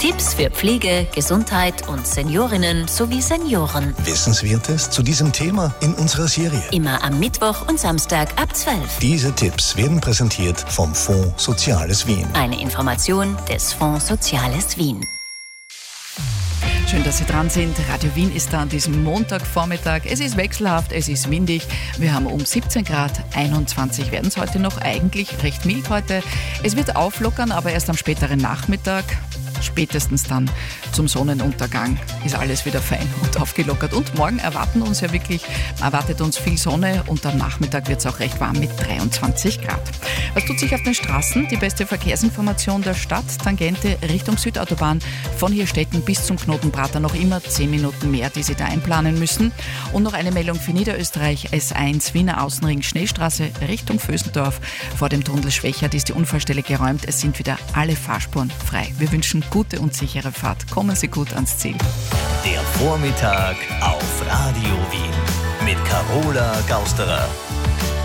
Tipps für Pflege, Gesundheit und Seniorinnen sowie Senioren. Wissenswertes zu diesem Thema in unserer Serie. Immer am Mittwoch und Samstag ab 12. Diese Tipps werden präsentiert vom Fonds Soziales Wien. Eine Information des Fonds Soziales Wien. Schön, dass Sie dran sind. Radio Wien ist da an diesem Montagvormittag. Es ist wechselhaft, es ist windig. Wir haben um 17 Grad, 21 werden es heute noch, eigentlich recht mild heute. Es wird auflockern, aber erst am späteren Nachmittag. Spätestens dann zum Sonnenuntergang ist alles wieder fein und aufgelockert. Und morgen erwartet uns viel Sonne und am Nachmittag wird es auch recht warm mit 23 Grad. Was tut sich auf den Straßen? Die beste Verkehrsinformation der Stadt, Tangente Richtung Südautobahn, von Hirstetten bis zum Knotenprater noch immer 10 Minuten mehr, die Sie da einplanen müssen. Und noch eine Meldung für Niederösterreich, S1 Wiener Außenring Schneestraße Richtung Vösendorf. Vor dem Tunnel Schwächert ist die Unfallstelle geräumt, es sind wieder alle Fahrspuren frei. Wir wünschen gute und sichere Fahrt. Kommen Sie gut ans Ziel. Der Vormittag auf Radio Wien mit Carola Gausterer.